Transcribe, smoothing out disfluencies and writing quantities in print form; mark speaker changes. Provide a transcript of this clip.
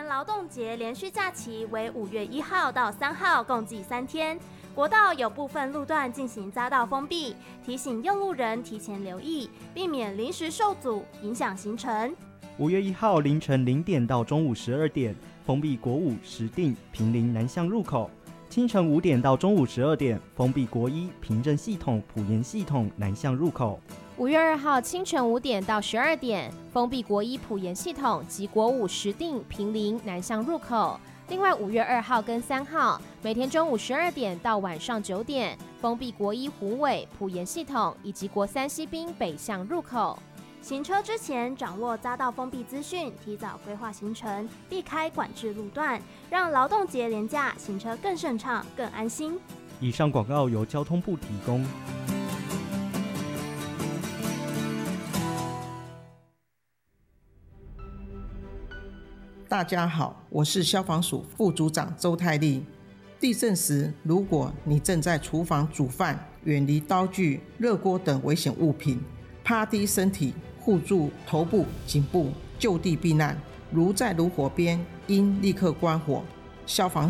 Speaker 1: 年劳动节连续假期为5月1号到3号，共计3天。国道有部分路段进行匝道封闭，提醒用路人提前留意，避免临时受阻，影响行程。
Speaker 2: 5月1号凌晨0点到中午12点，封闭国5石碇坪林南向入口；清晨5点到中午12点，封闭国1平镇系统埔盐系统南向入口。
Speaker 3: 5月2号清晨5点到12点，封闭国1埔盐系统及国5石碇坪林南向入口。另外5月2号跟3号，每天中午12点到晚上9点，封闭国1虎尾埔盐系统以及国3西滨北向入口。
Speaker 1: 行车之前掌握匝道封闭资讯，提早规划行程，避开管制路段，让劳动节连假行车更顺畅、更安心。
Speaker 2: 以上广告由交通部提供。
Speaker 4: 大家好，我是消防署副组长周泰丽。地震时，如果你正在厨房煮饭，远离刀具、热锅等危险物品，趴低身体，护住头部、颈部，就地避难。如在炉火边，应立刻关火。消防